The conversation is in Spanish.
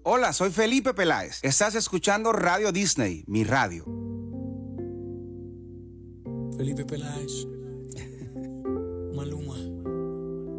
Hola, soy Felipe Peláez. Estás escuchando Radio Disney, mi radio. Felipe Peláez.